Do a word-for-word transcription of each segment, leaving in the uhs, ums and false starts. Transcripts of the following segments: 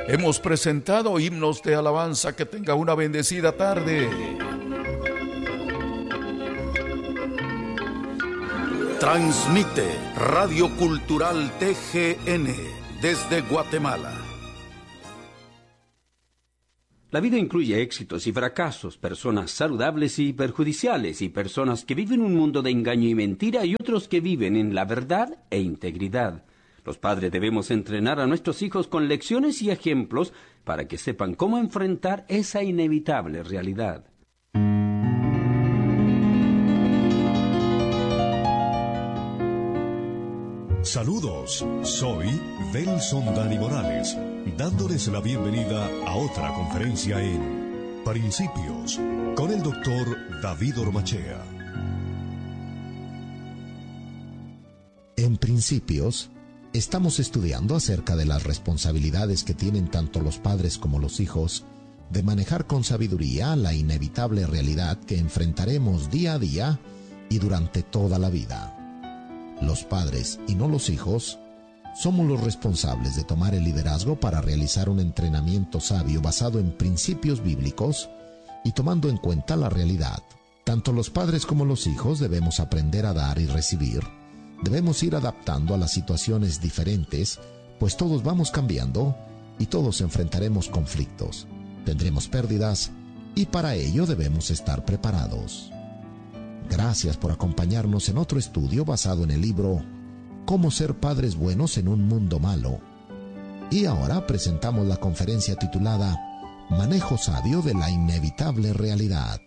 Hemos presentado himnos de alabanza. Que tenga una bendecida tarde. Transmite Radio Cultural T G N desde Guatemala. La vida incluye éxitos y fracasos, personas saludables y perjudiciales, y personas que viven un mundo de engaño y mentira, y otros que viven en la verdad e integridad. Los padres debemos entrenar a nuestros hijos con lecciones y ejemplos para que sepan cómo enfrentar esa inevitable realidad. Saludos, soy Delson Dani Morales, dándoles la bienvenida a otra conferencia en Principios con el doctor David Ormachea. En Principios, estamos estudiando acerca de las responsabilidades que tienen tanto los padres como los hijos de manejar con sabiduría la inevitable realidad que enfrentaremos día a día y durante toda la vida. Los padres, y no los hijos, somos los responsables de tomar el liderazgo para realizar un entrenamiento sabio basado en principios bíblicos y tomando en cuenta la realidad. Tanto los padres como los hijos debemos aprender a dar y recibir. Debemos ir adaptando a las situaciones diferentes, pues todos vamos cambiando y todos enfrentaremos conflictos. Tendremos pérdidas y para ello debemos estar preparados. Gracias por acompañarnos en otro estudio basado en el libro Cómo ser padres buenos en un mundo malo. Y ahora presentamos la conferencia titulada Manejo sabio de la inevitable realidad.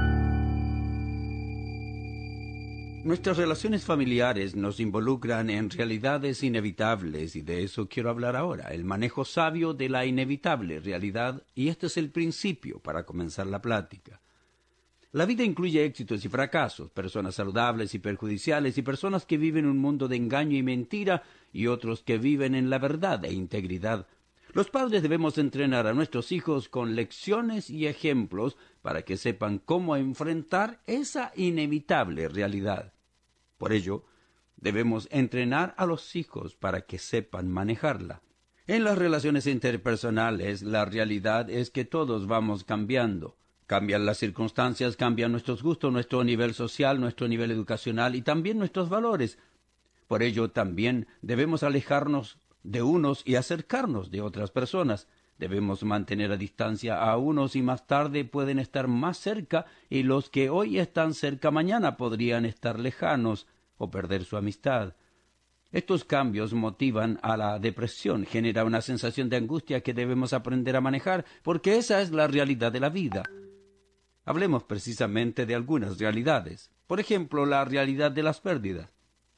Nuestras relaciones familiares nos involucran en realidades inevitables y de eso quiero hablar ahora, el manejo sabio de la inevitable realidad, y este es el principio para comenzar la plática. La vida incluye éxitos y fracasos, personas saludables y perjudiciales, y personas que viven un mundo de engaño y mentira, y otros que viven en la verdad e integridad. Los padres debemos entrenar a nuestros hijos con lecciones y ejemplos para que sepan cómo enfrentar esa inevitable realidad. Por ello, debemos entrenar a los hijos para que sepan manejarla. En las relaciones interpersonales, la realidad es que todos vamos cambiando. Cambian las circunstancias, cambian nuestros gustos, nuestro nivel social, nuestro nivel educacional y también nuestros valores. Por ello también debemos alejarnos de unos y acercarnos de otras personas. Debemos mantener a distancia a unos y más tarde pueden estar más cerca, y los que hoy están cerca mañana podrían estar lejanos o perder su amistad. Estos cambios motivan a la depresión, genera una sensación de angustia que debemos aprender a manejar, porque esa es la realidad de la vida. Hablemos precisamente de algunas realidades. Por ejemplo, la realidad de las pérdidas.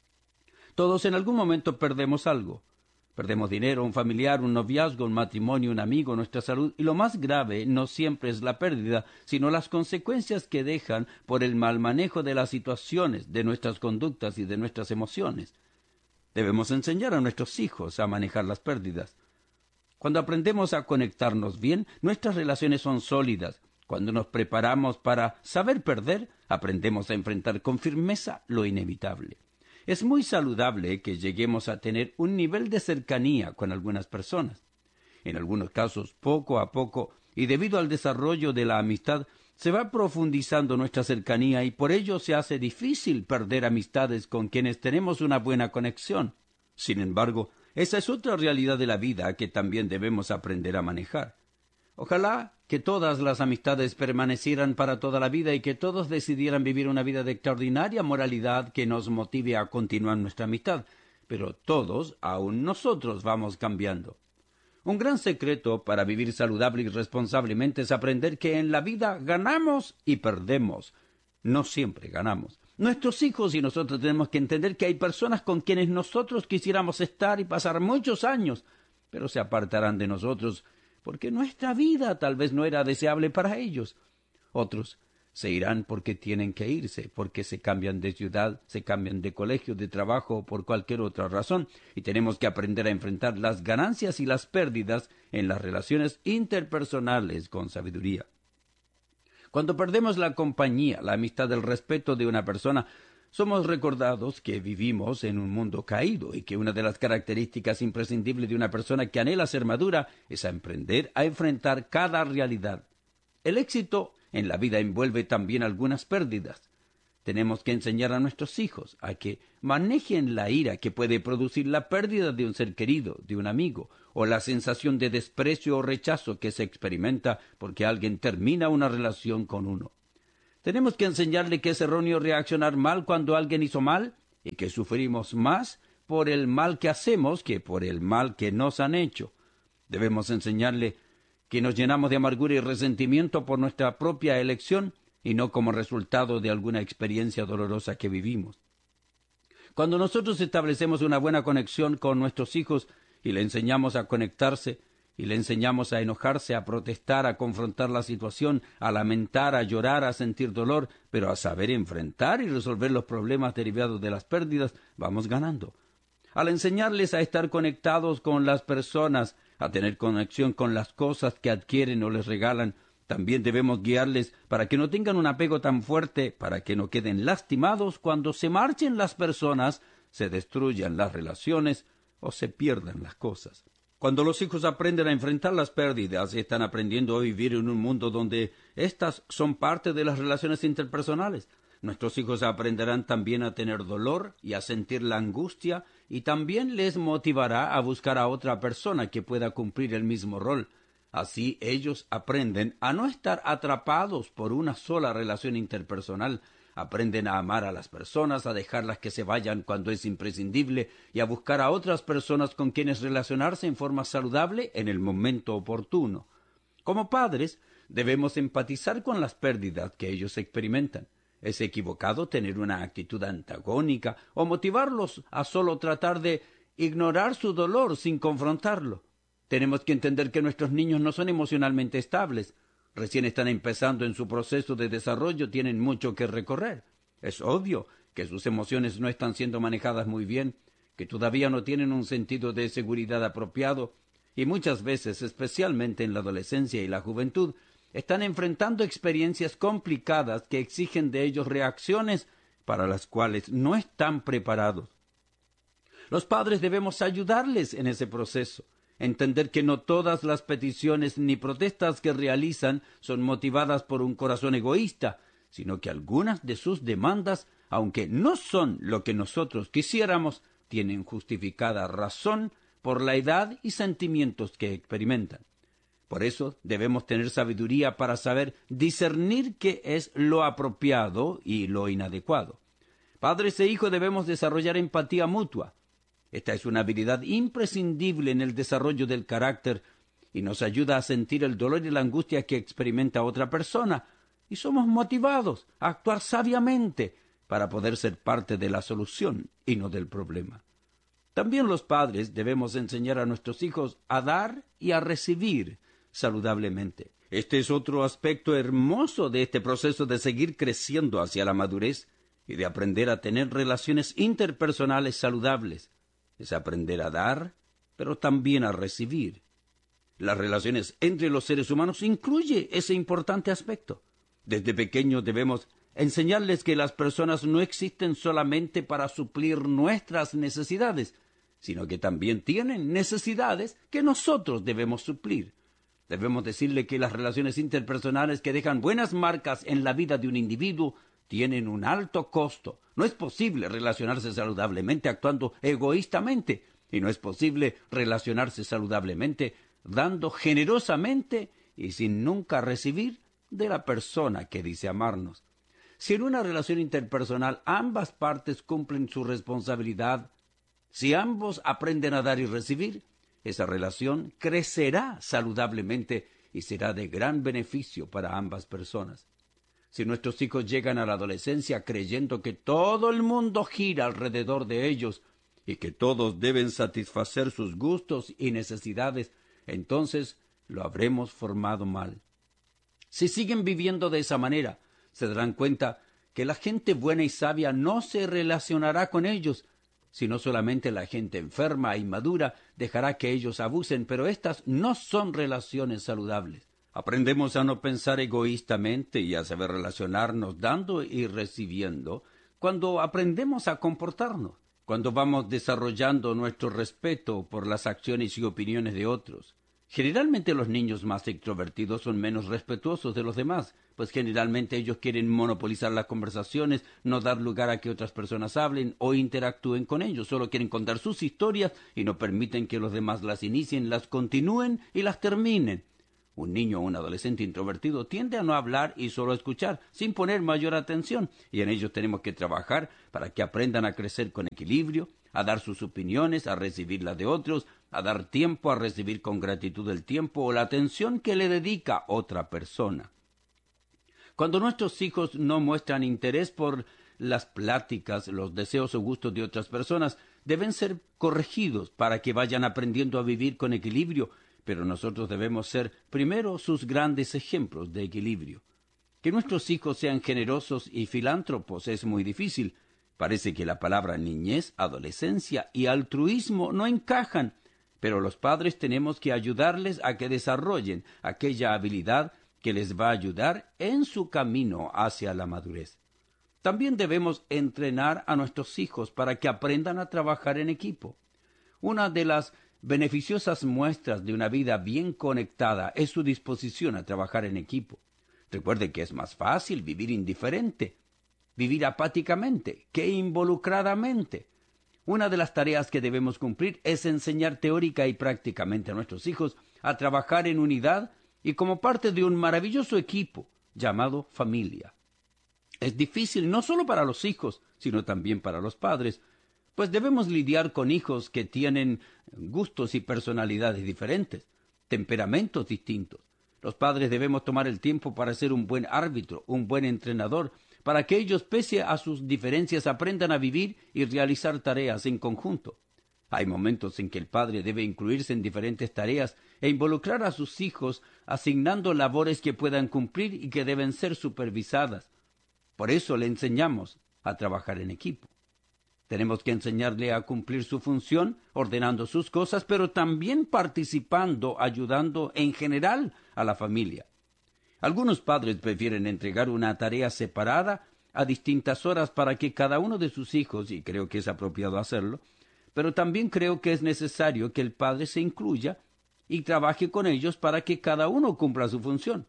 Todos en algún momento perdemos algo. Perdemos dinero, un familiar, un noviazgo, un matrimonio, un amigo, nuestra salud. Y lo más grave no siempre es la pérdida, sino las consecuencias que dejan por el mal manejo de las situaciones, de nuestras conductas y de nuestras emociones. Debemos enseñar a nuestros hijos a manejar las pérdidas. Cuando aprendemos a conectarnos bien, nuestras relaciones son sólidas. Cuando nos preparamos para saber perder, aprendemos a enfrentar con firmeza lo inevitable. Es muy saludable que lleguemos a tener un nivel de cercanía con algunas personas. En algunos casos, poco a poco, y debido al desarrollo de la amistad, se va profundizando nuestra cercanía y por ello se hace difícil perder amistades con quienes tenemos una buena conexión. Sin embargo, esa es otra realidad de la vida que también debemos aprender a manejar. Ojalá que todas las amistades permanecieran para toda la vida y que todos decidieran vivir una vida de extraordinaria moralidad que nos motive a continuar nuestra amistad. Pero todos, aun nosotros, vamos cambiando. Un gran secreto para vivir saludable y responsablemente es aprender que en la vida ganamos y perdemos. No siempre ganamos. Nuestros hijos y nosotros tenemos que entender que hay personas con quienes nosotros quisiéramos estar y pasar muchos años, pero se apartarán de nosotros porque nuestra vida tal vez no era deseable para ellos. Otros se irán porque tienen que irse, porque se cambian de ciudad, se cambian de colegio, de trabajo o por cualquier otra razón, y tenemos que aprender a enfrentar las ganancias y las pérdidas en las relaciones interpersonales con sabiduría. Cuando perdemos la compañía, la amistad, el respeto de una persona, somos recordados que vivimos en un mundo caído y que una de las características imprescindibles de una persona que anhela ser madura es aprender a enfrentar cada realidad. El éxito en la vida envuelve también algunas pérdidas. Tenemos que enseñar a nuestros hijos a que manejen la ira que puede producir la pérdida de un ser querido, de un amigo, o la sensación de desprecio o rechazo que se experimenta porque alguien termina una relación con uno. Tenemos que enseñarle que es erróneo reaccionar mal cuando alguien hizo mal y que sufrimos más por el mal que hacemos que por el mal que nos han hecho. Debemos enseñarle que nos llenamos de amargura y resentimiento por nuestra propia elección y no como resultado de alguna experiencia dolorosa que vivimos. Cuando nosotros establecemos una buena conexión con nuestros hijos y le enseñamos a conectarse, y le enseñamos a enojarse, a protestar, a confrontar la situación, a lamentar, a llorar, a sentir dolor, pero a saber enfrentar y resolver los problemas derivados de las pérdidas, vamos ganando. Al enseñarles a estar conectados con las personas, a tener conexión con las cosas que adquieren o les regalan, también debemos guiarles para que no tengan un apego tan fuerte, para que no queden lastimados cuando se marchen las personas, se destruyan las relaciones o se pierdan las cosas. Cuando los hijos aprenden a enfrentar las pérdidas, están aprendiendo a vivir en un mundo donde éstas son parte de las relaciones interpersonales. Nuestros hijos aprenderán también a tener dolor y a sentir la angustia, y también les motivará a buscar a otra persona que pueda cumplir el mismo rol. Así ellos aprenden a no estar atrapados por una sola relación interpersonal. Aprenden a amar a las personas, a dejarlas que se vayan cuando es imprescindible y a buscar a otras personas con quienes relacionarse en forma saludable en el momento oportuno. Como padres, debemos empatizar con las pérdidas que ellos experimentan. Es equivocado tener una actitud antagónica o motivarlos a solo tratar de ignorar su dolor sin confrontarlo. Tenemos que entender que nuestros niños no son emocionalmente estables. Recién están empezando en su proceso de desarrollo, tienen mucho que recorrer. Es obvio que sus emociones no están siendo manejadas muy bien, que todavía no tienen un sentido de seguridad apropiado, y muchas veces, especialmente en la adolescencia y la juventud, están enfrentando experiencias complicadas que exigen de ellos reacciones para las cuales no están preparados. Los padres debemos ayudarles en ese proceso. Entender que no todas las peticiones ni protestas que realizan son motivadas por un corazón egoísta, sino que algunas de sus demandas, aunque no son lo que nosotros quisiéramos, tienen justificada razón por la edad y sentimientos que experimentan. Por eso debemos tener sabiduría para saber discernir qué es lo apropiado y lo inadecuado. Padres e hijos debemos desarrollar empatía mutua. Esta es una habilidad imprescindible en el desarrollo del carácter y nos ayuda a sentir el dolor y la angustia que experimenta otra persona, y somos motivados a actuar sabiamente para poder ser parte de la solución y no del problema. También los padres debemos enseñar a nuestros hijos a dar y a recibir saludablemente. Este es otro aspecto hermoso de este proceso de seguir creciendo hacia la madurez y de aprender a tener relaciones interpersonales saludables. Es aprender a dar, pero también a recibir. Las relaciones entre los seres humanos incluye ese importante aspecto. Desde pequeños debemos enseñarles que las personas no existen solamente para suplir nuestras necesidades, sino que también tienen necesidades que nosotros debemos suplir. Debemos decirle que las relaciones interpersonales que dejan buenas marcas en la vida de un individuo tienen un alto costo. No es posible relacionarse saludablemente actuando egoístamente, y no es posible relacionarse saludablemente dando generosamente y sin nunca recibir de la persona que dice amarnos. Si en una relación interpersonal ambas partes cumplen su responsabilidad, si ambos aprenden a dar y recibir, esa relación crecerá saludablemente y será de gran beneficio para ambas personas. Si nuestros hijos llegan a la adolescencia creyendo que todo el mundo gira alrededor de ellos y que todos deben satisfacer sus gustos y necesidades, entonces lo habremos formado mal. Si siguen viviendo de esa manera, se darán cuenta que la gente buena y sabia no se relacionará con ellos, sino solamente la gente enferma e inmadura dejará que ellos abusen, pero estas no son relaciones saludables. Aprendemos a no pensar egoístamente y a saber relacionarnos dando y recibiendo, cuando aprendemos a comportarnos, cuando vamos desarrollando nuestro respeto por las acciones y opiniones de otros. Generalmente los niños más extrovertidos son menos respetuosos de los demás, pues generalmente ellos quieren monopolizar las conversaciones, no dar lugar a que otras personas hablen o interactúen con ellos, solo quieren contar sus historias y no permiten que los demás las inicien, las continúen y las terminen. Un niño o un adolescente introvertido tiende a no hablar y solo a escuchar, sin poner mayor atención, y en ellos tenemos que trabajar para que aprendan a crecer con equilibrio, a dar sus opiniones, a recibir las de otros, a dar tiempo, a recibir con gratitud el tiempo o la atención que le dedica otra persona. Cuando nuestros hijos no muestran interés por las pláticas, los deseos o gustos de otras personas, deben ser corregidos para que vayan aprendiendo a vivir con equilibrio, pero nosotros debemos ser primero sus grandes ejemplos de equilibrio. Que nuestros hijos sean generosos y filántropos es muy difícil. Parece que la palabra niñez, adolescencia y altruismo no encajan, pero los padres tenemos que ayudarles a que desarrollen aquella habilidad que les va a ayudar en su camino hacia la madurez. También debemos entrenar a nuestros hijos para que aprendan a trabajar en equipo. Una de las beneficiosas muestras de una vida bien conectada es su disposición a trabajar en equipo. Recuerde que es más fácil vivir indiferente, vivir apáticamente, que involucradamente. Una de las tareas que debemos cumplir es enseñar teórica y prácticamente a nuestros hijos a trabajar en unidad y como parte de un maravilloso equipo llamado familia. Es difícil no solo para los hijos, sino también para los padres, pues debemos lidiar con hijos que tienen gustos y personalidades diferentes, temperamentos distintos. Los padres debemos tomar el tiempo para ser un buen árbitro, un buen entrenador, para que ellos, pese a sus diferencias, aprendan a vivir y realizar tareas en conjunto. Hay momentos en que el padre debe incluirse en diferentes tareas e involucrar a sus hijos, asignando labores que puedan cumplir y que deben ser supervisadas. Por eso le enseñamos a trabajar en equipo. Tenemos que enseñarle a cumplir su función, ordenando sus cosas, pero también participando, ayudando en general a la familia. Algunos padres prefieren entregar una tarea separada a distintas horas para que cada uno de sus hijos, y creo que es apropiado hacerlo, pero también creo que es necesario que el padre se incluya y trabaje con ellos para que cada uno cumpla su función.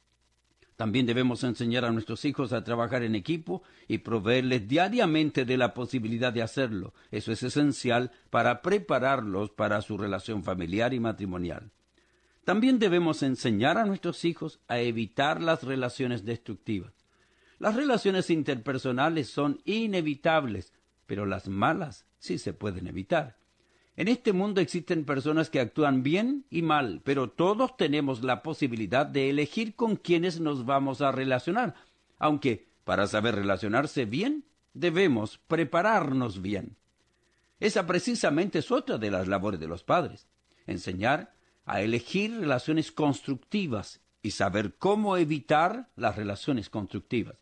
También debemos enseñar a nuestros hijos a trabajar en equipo y proveerles diariamente de la posibilidad de hacerlo. Eso es esencial para prepararlos para su relación familiar y matrimonial. También debemos enseñar a nuestros hijos a evitar las relaciones destructivas. Las relaciones interpersonales son inevitables, pero las malas sí se pueden evitar. En este mundo existen personas que actúan bien y mal, pero todos tenemos la posibilidad de elegir con quiénes nos vamos a relacionar, aunque para saber relacionarse bien, debemos prepararnos bien. Esa precisamente es otra de las labores de los padres, enseñar a elegir relaciones constructivas y saber cómo evitar las relaciones constructivas.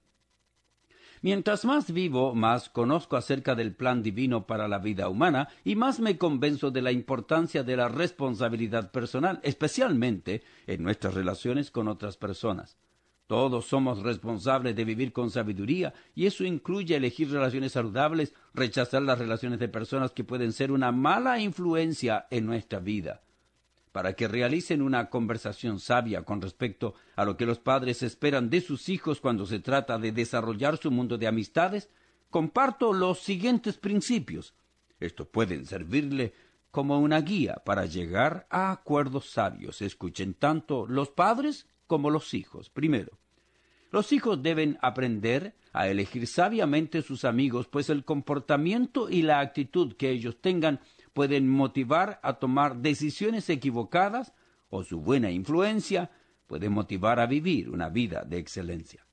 Mientras más vivo, más conozco acerca del plan divino para la vida humana y más me convenzo de la importancia de la responsabilidad personal, especialmente en nuestras relaciones con otras personas. Todos somos responsables de vivir con sabiduría y eso incluye elegir relaciones saludables, rechazar las relaciones de personas que pueden ser una mala influencia en nuestra vida. Para que realicen una conversación sabia con respecto a lo que los padres esperan de sus hijos cuando se trata de desarrollar su mundo de amistades, comparto los siguientes principios. Estos pueden servirle como una guía para llegar a acuerdos sabios. Escuchen tanto los padres como los hijos. Primero, los hijos deben aprender a elegir sabiamente sus amigos, pues el comportamiento y la actitud que ellos tengan pueden motivar a tomar decisiones equivocadas o su buena influencia puede motivar a vivir una vida de excelencia.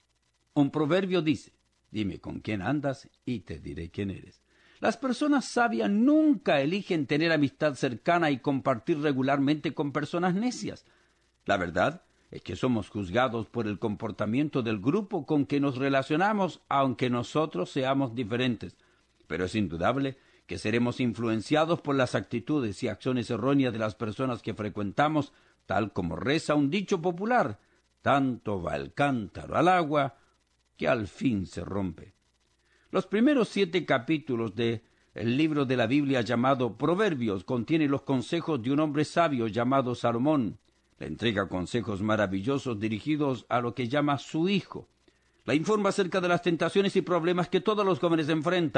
Un proverbio dice, dime con quién andas y te diré quién eres. Las personas sabias nunca eligen tener amistad cercana y compartir regularmente con personas necias. La verdad es que somos juzgados por el comportamiento del grupo con que nos relacionamos, aunque nosotros seamos diferentes. Pero es indudable que seremos influenciados por las actitudes y acciones erróneas de las personas que frecuentamos, tal como reza un dicho popular, tanto va el cántaro al agua que al fin se rompe. Los primeros siete capítulos del libro de la Biblia llamado Proverbios contienen los consejos de un hombre sabio llamado Salomón. Le entrega consejos maravillosos dirigidos a lo que llama su hijo. La informa acerca de las tentaciones y problemas que todos los jóvenes enfrentan.